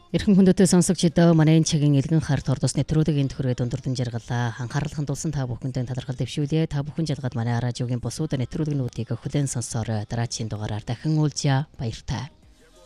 Эрхэм хүндэтэй сонсогчдоо манай энэ цагийн элгэн харт ордос нэвтрүүлгийн төхөрөд өндөрдөн жаргалаа. Анхаарлын хандуулсан та бүхэндээ талархал дэвшүүлье. Та бүхэн жалгаад манай радиогийн бусууд нэвтрүүлгнүүдийг хүлээн сонсорой. Дараагийн дугаараар дахин уулзъя. Баяртай.